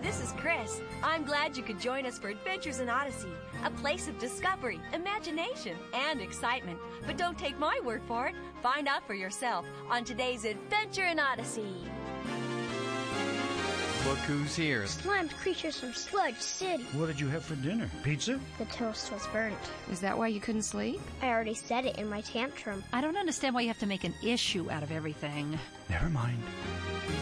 this is Chris. I'm glad you could join us for Adventures in Odyssey, a place of discovery, imagination, and excitement. But don't take my word for it. Find out for yourself on today's Adventure in Odyssey. Look who's here. Slimed creatures from Sludge City. What did you have for dinner? Pizza? The toast was burnt. Is that why you couldn't sleep? I already said it in my tantrum. I don't understand why you have to make an issue out of everything. Never mind.